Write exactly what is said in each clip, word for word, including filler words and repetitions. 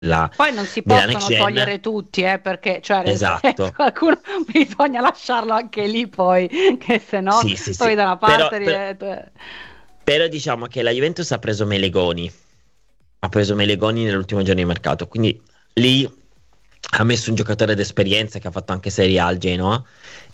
della, Poi non si della possono next gen. togliere tutti, eh, perché cioè, nel senso, Esatto. qualcuno bisogna lasciarlo anche lì poi, che se no Sì, sì, poi sì. da una Però, parte per- diventa- però diciamo che la Juventus ha preso Melegoni. Ha preso Melegoni nell'ultimo giorno di mercato. Quindi lì ha messo un giocatore d'esperienza che ha fatto anche Serie A al Genoa.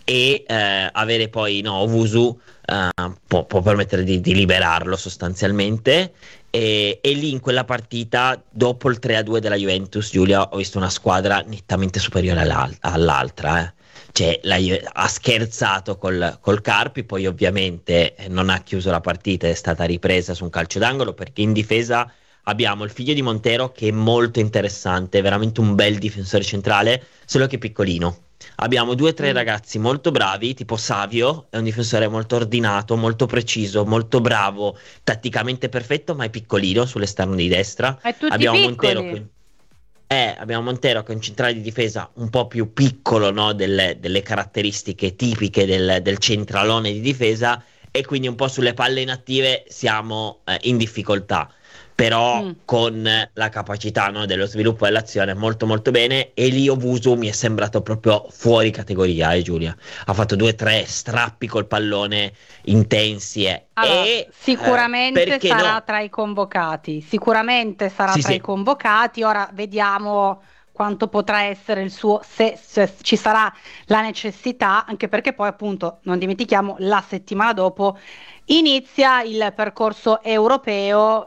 E eh, avere poi no, Owusu eh, può, può permettere di, di liberarlo sostanzialmente. E, e lì in quella partita, dopo il tre a due della Juventus, Giulia, ho visto una squadra nettamente superiore all'al- all'altra. eh. Cioè, la Ju- ha scherzato col, col Carpi, poi ovviamente eh, non ha chiuso la partita, è stata ripresa su un calcio d'angolo perché in difesa abbiamo il figlio di Montero che è molto interessante, è veramente un bel difensore centrale, solo che piccolino. Abbiamo due o tre Mm. ragazzi molto bravi, tipo Savio, è un difensore molto ordinato, molto preciso, molto bravo, tatticamente perfetto, ma è piccolino sull'esterno di destra. E tutti Abbiamo Montero piccoli. che, eh, abbiamo Montero che è un centrale di difesa un po' più piccolo, no, delle, delle caratteristiche tipiche del, del centralone di difesa, e quindi un po' sulle palle inattive siamo eh, in difficoltà. Però Mm. con la capacità, no, dello sviluppo dell'azione molto molto bene. E lì Ovusu mi è sembrato proprio fuori categoria, eh, Giulia. Ha fatto due o tre strappi col pallone intensi, eh. Allora, E eh, sicuramente perché sarà no? tra i convocati, sicuramente sarà Sì, tra i sì, convocati. Ora vediamo quanto potrà essere il suo, se, se ci sarà la necessità, anche perché poi appunto, non dimentichiamo, la settimana dopo inizia il percorso europeo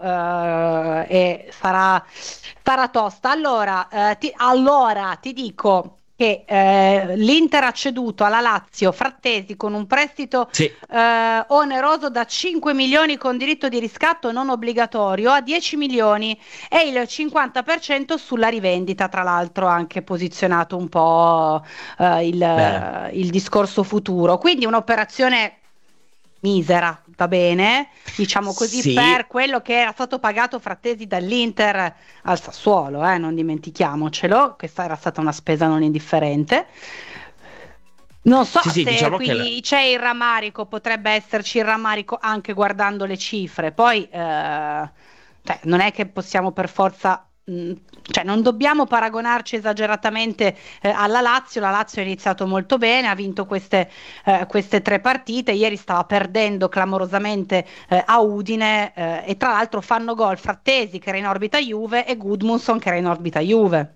eh, e sarà, sarà tosta. Allora, eh, ti, allora, ti dico che eh, l'Inter ha ceduto alla Lazio Frattesi con un prestito sì. eh, oneroso da cinque milioni con diritto di riscatto non obbligatorio a dieci milioni e il cinquanta per cento sulla rivendita, tra l'altro anche posizionato un po' eh, Beh, il, il discorso futuro. Quindi un'operazione misera, va bene, diciamo così, sì. per quello che era stato pagato Frattesi dall'Inter al Sassuolo, eh, non dimentichiamocelo, questa era stata una spesa non indifferente. Non so Sì, sì, se diciamo che la- quindi c'è il rammarico, potrebbe esserci il rammarico anche guardando le cifre. Poi, eh, cioè, non è che possiamo per forza, mh, cioè, non dobbiamo paragonarci esageratamente eh, alla Lazio. La Lazio ha iniziato molto bene, ha vinto queste, eh, queste tre partite. Ieri stava perdendo clamorosamente eh, a Udine eh, e tra l'altro fanno gol Frattesi che era in orbita Juve e Gudmundsson che era in orbita Juve.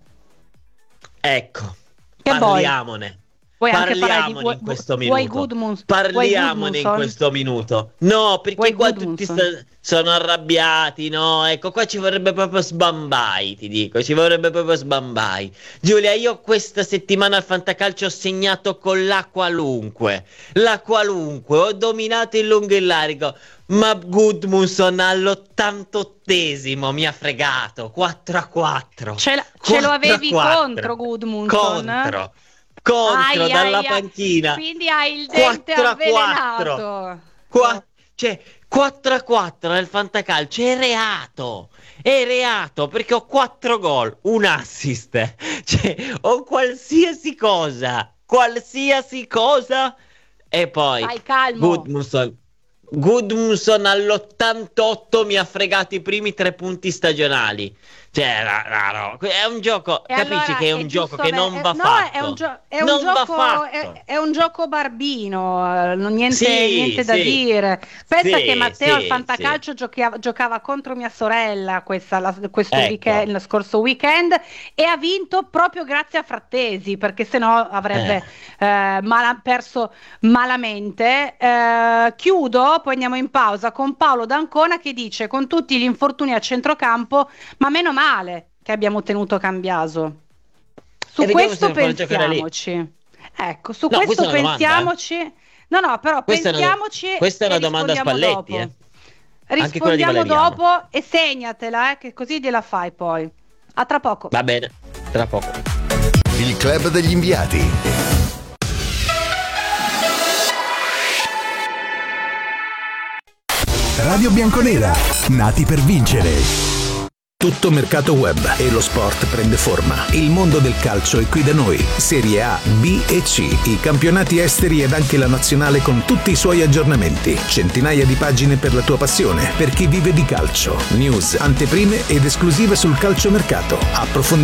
ecco, Che vuoi? parliamone. Vuoi anche parlare di Parliamone vuoi, in questo vuoi minuto. Gudmunds- vuoi Parliamone in Gudmundsson? questo minuto. No, Vuoi perché qua tutti Gudmundsson? sta- sono arrabbiati, no? Ecco, qua ci vorrebbe proprio sbambai, ti dico, ci vorrebbe proprio sbambai. Giulia, io questa settimana al Fantacalcio ho segnato con la qualunque. La qualunque, ho dominato in lungo e in largo. Ma Gudmundsson all'ottantottesimo mi ha fregato. quattro a quattro. Ce, la- ce lo quattro a avevi quattro. contro Gudmundsson? Contro. Contro Ai, dalla ai, ai. panchina. Quindi hai il dente quattro a quattro. avvelenato. Qua, cioè, quattro a quattro nel fantacalcio è reato. È reato perché ho quattro gol, un assist. Cioè, ho qualsiasi cosa. Qualsiasi cosa. E poi Stai calmo. Gudmundsson. Gudmundsson all'ottantotto mi ha fregato i primi tre punti stagionali. Cioè, no, no, no, è un gioco, E capisci allora che è è un gioco giusto che avere... non eh, va no, è un, fatto. gio- è un Non va gioco, è, fatto. è un gioco barbino, eh, non- niente, Sì, niente da sì, dire. Pensa che sì, Matteo al sì, sì. Fantacalcio giocava, giocava contro mia sorella questa- la- questo weekend, Ecco, lo scorso weekend e ha vinto proprio grazie a Frattesi, perché sennò eh, avrebbe eh, mala- perso malamente. Eh, chiudo, poi andiamo in pausa con Paolo D'Ancona che dice: con tutti gli infortuni a centrocampo, ma meno male che abbiamo tenuto Cambiaso. e Su vediamo se questo lo fanno giocare lì. pensiamoci. Ecco, su No, questa questo è una domanda, eh. pensiamoci. No, no, però Questa è una, pensiamoci questa è e una domanda a rispondiamo Spalletti, dopo. eh. Anche quella di Rispondiamo Valeriano. dopo e segnatela, eh, che così gliela fai poi. A tra poco. Va bene, tra poco. Il club degli inviati. Radio Bianconera, nati per vincere. Tutto mercato web e lo sport prende forma. Il mondo del calcio è qui da noi. Serie A, B e C, i campionati esteri ed anche la nazionale con tutti i suoi aggiornamenti. Centinaia di pagine per la tua passione, per chi vive di calcio. News, anteprime ed esclusive sul calciomercato. Approfondimenti